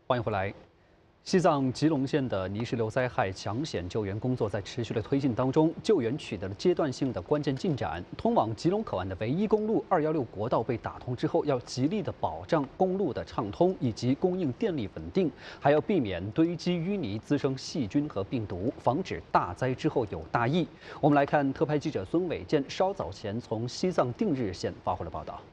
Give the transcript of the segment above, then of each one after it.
欢迎回来。西藏吉隆县的泥石流灾害抢险救援工作在持续的推进当中，救援取得了阶段性的关键进展。通往吉隆口岸的唯一公路216国道被打通之后，要极力的保障公路的畅通以及供应电力稳定，还要避免堆积淤泥滋生细菌和病毒，防止大灾之后有大疫。我们来看特派记者孙伟健稍早前从西藏定日县发回了报道。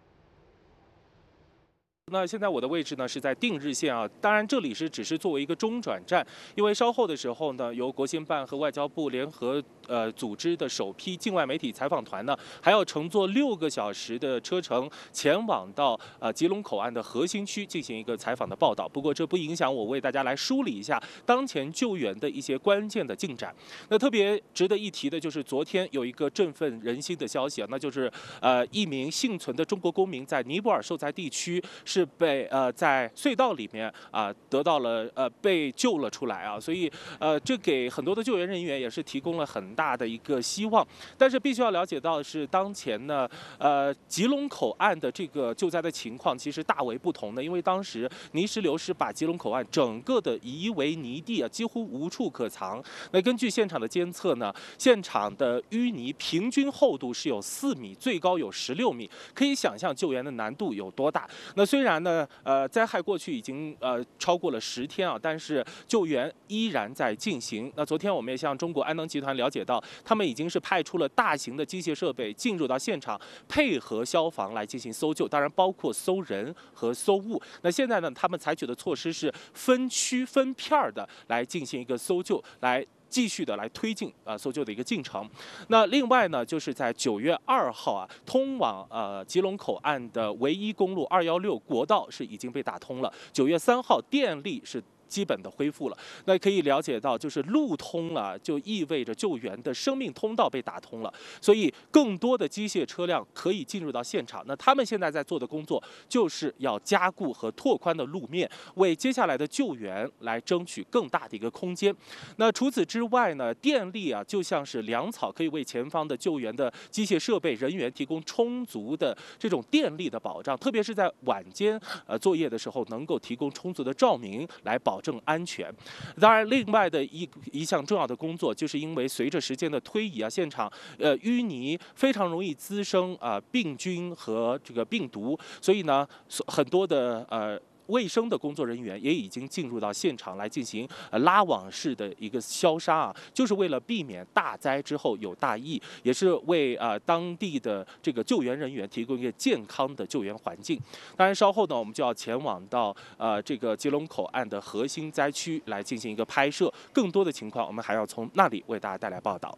那现在我的位置呢是在定日县啊，当然这里只是作为一个中转站，因为稍后的时候呢，由国新办和外交部联合组织的首批境外媒体采访团呢，还要乘坐6个小时的车程前往到吉隆口岸的核心区进行一个采访的报道。不过这不影响我为大家来梳理一下当前救援的一些关键的进展。那特别值得一提的就是昨天有一个振奋人心的消息啊，那就是一名幸存的中国公民在尼泊尔受灾地区是被在隧道里面得到了被救了出来啊，所以这给很多的救援人员也是提供了很大的一个希望。但是必须要了解到的是，当前呢吉隆口岸的这个救灾的情况其实大为不同的，因为当时泥石流是把吉隆口岸整个的夷为泥地啊，几乎无处可藏。那根据现场的监测呢，现场的淤泥平均厚度是有4米，最高有16米，可以想象救援的难度有多大。那虽然呢，灾害过去已经超过了10天啊，但是救援依然在进行。那昨天我们也向中国安能集团了解到，他们已经是派出了大型的机械设备进入到现场，配合消防来进行搜救，当然包括搜人和搜物。那现在呢，他们采取的措施是分区分片的来进行一个搜救，来继续的来推进搜救的一个进程。那另外呢，就是在9月2号啊，通往吉隆口岸的唯一公路216国道是已经被打通了。9月3号电力是基本的恢复了。那可以了解到，就是路通了，就意味着救援的生命通道被打通了，所以更多的机械车辆可以进入到现场。那他们现在在做的工作，就是要加固和拓宽的路面，为接下来的救援来争取更大的一个空间。那除此之外呢，电力啊就像是粮草，可以为前方的救援的机械设备人员提供充足的这种电力的保障，特别是在晚间作业的时候，能够提供充足的照明来保证安全。当然，另外的一项重要的工作，就是因为随着时间的推移啊，现场淤泥非常容易滋生病菌和这个病毒，所以呢，很多的卫生的工作人员也已经进入到现场来进行拉网式的一个消杀啊，就是为了避免大灾之后有大疫，也是为当地的这个救援人员提供一个健康的救援环境。当然，稍后呢，我们就要前往到这个吉隆口岸的核心灾区来进行一个拍摄，更多的情况我们还要从那里为大家带来报道。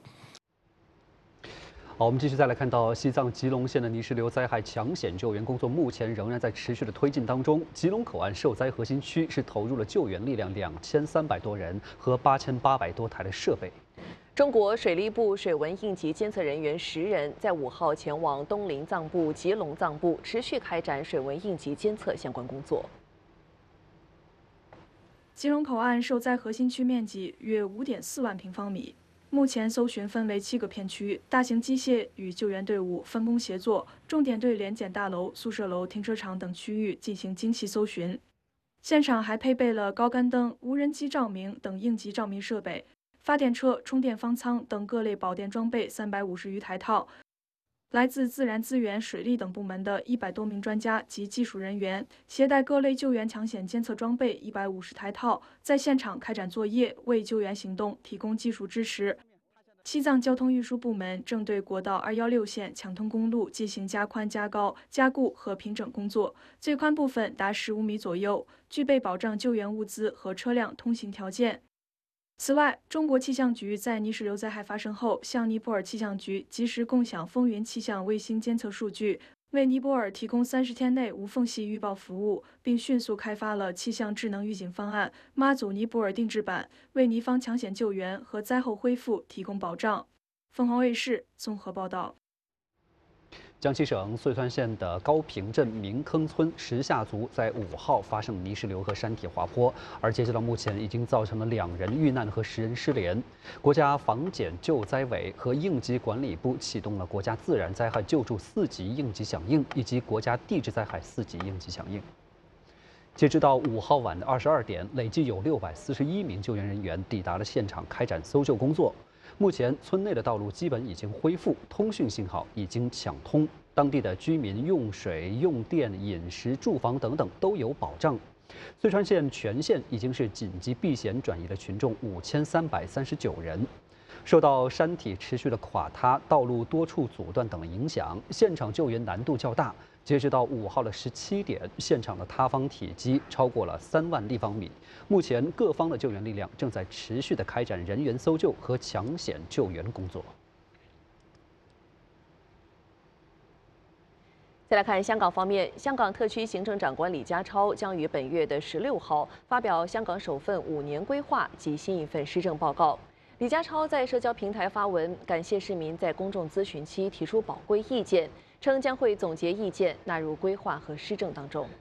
好，我们继续再来看到西藏吉隆县的泥石流灾害抢险救援工作，目前仍然在持续的推进当中。吉隆口岸受灾核心区是投入了救援力量2300多人和8800多台的设备。 中国水利部水文应急监测人员10人在5号前往东林藏部、吉隆藏部，持续开展水文应急监测相关工作。 吉隆口岸受灾核心区面积约5.4万平方米。目前搜寻分为7个片区，大型机械与救援队伍分工协作，重点对联检大楼、宿舍楼、停车场等区域进行精细搜寻。现场还配备了高杆灯、无人机照明等应急照明设备，发电车、充电方舱等各类保电装备350余台套。来自自然资源、水利等部门的100多名专家及技术人员，携带各类救援抢险监测装备150台套，在现场开展作业，为救援行动提供技术支持。西藏交通运输部门正对国道216线抢通公路进行加宽、加高、加固和平整工作，最宽部分达15米左右，具备保障救援物资和车辆通行条件。此外，中国气象局在泥石流灾害发生后，向尼泊尔气象局及时共享风云气象卫星监测数据，为尼泊尔提供30天内无缝隙预报服务，并迅速开发了气象智能预警方案“妈祖尼泊尔定制版”，为尼方抢险救援和灾后恢复提供保障。凤凰卫视综合报道。 江西省遂川县的高坪镇明坑村石下族在5号发生泥石流和山体滑坡，而截止到目前，已经造成了2人遇难和10人失联。国家防检救灾委和应急管理部启动了国家自然灾害救助4级应急响应以及国家地质灾害4级应急响应。 截止到5号晚的22点，累计有641名救援人员抵达了现场开展搜救工作。目前，村内的道路基本已经恢复，通讯信号已经抢通，当地的居民用水、用电、饮食、住房等等都有保障。遂川县全县已经是紧急避险转移的群众5339人。受到山体持续的垮塌、道路多处阻断等影响，现场救援难度较大。截止到5号的17点，现场的塌方体积超过了3万立方米。目前各方的救援力量正在持续的开展人员搜救和抢险救援工作。 再来看香港方面，香港特区行政长官李家超将于本月的16号发表香港首份5年规划及新一份施政报告。李家超在社交平台发文，感谢市民在公众咨询期提出宝贵意见，称将會總結意見納入規劃和施政當中。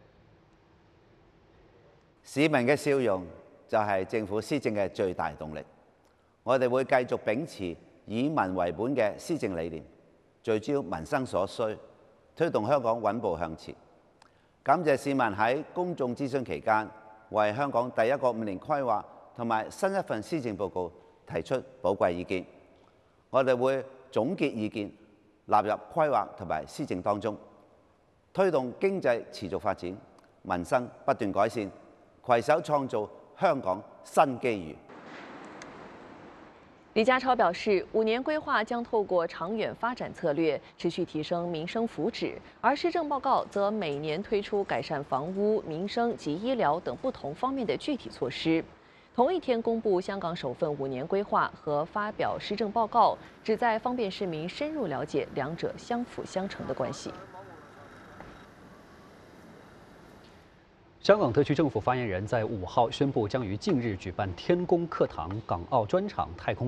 市民嘅笑容就係政府施政嘅最大動力。我哋會繼續秉持以民為本嘅施政理念，聚焦民生所需，推動香港穩步向前。感謝市民喺公眾諮詢期間，為香港第一個5年規劃同埋新一份施政報告提出寶貴意見。我哋會總結意見，納入規劃同埋施政當中，推動經濟持續發展，民生不斷改善，攜手創造香港新機遇。 李家超表示，5年规划将透过长远发展策略，持续提升民生福祉，而施政报告则每年推出改善房屋、民生及医疗等不同方面的具体措施。同一天公布香港首份5年规划和发表施政报告，旨在方便市民深入了解两者相辅相成的关系。 香港特区政府发言人在5号宣布，将于近日举办天宫课堂港澳专场太空